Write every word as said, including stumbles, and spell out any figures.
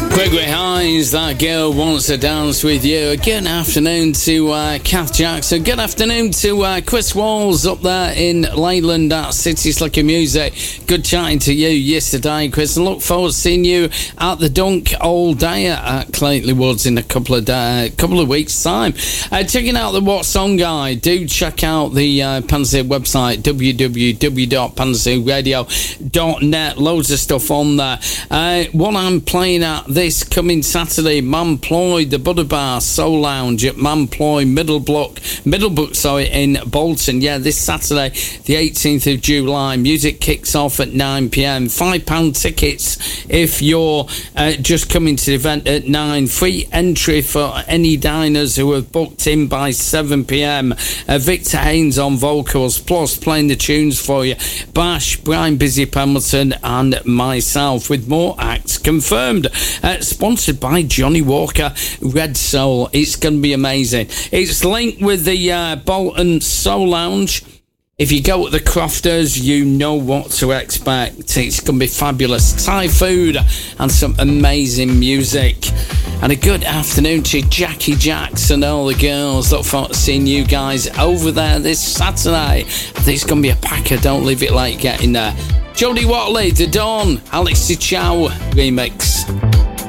Gregory Hines, That Girl Wants to Dance With You. Good afternoon to uh, Kath Jackson. Good afternoon to uh, Chris Walls up there in Leyland at City Slicker Music. Good chatting to you yesterday, Chris. And look forward to seeing you at the Dunk all day at Clayton Woods in a couple of uh, couple of weeks' time. Uh, checking out the What Song Guide. Do check out the uh, Panzee website, w w w dot panzee radio dot net. Loads of stuff on there. Uh, what I'm playing at this coming Saturday, Manploy, the Buddha Bar Soul Lounge at Manploy Middlebrook, Middlebrook, sorry, in Bolton. Yeah, this Saturday, the eighteenth of July. Music kicks off at nine p.m. Five pound tickets if you're uh, just coming to the event at nine. Free entry for any diners who have booked in by seven p.m. Uh, Victor Haynes on vocals, plus playing the tunes for you. Bash, Brian Busy Pemberton, and myself, with more acts confirmed. Uh, sponsored by Johnny Walker Red Soul. It's going to be amazing. It's linked with the uh, Bolton Soul Lounge. If you go at the Crofters, you know what to expect. It's going to be fabulous. Thai food and some amazing music. And a good afternoon to Jackie Jackson and all the girls. Look forward to seeing you guys over there this Saturday. I think it's going to be a packer. Don't leave it late getting there. Jodie Watley, The Dawn, Alex Chow remix.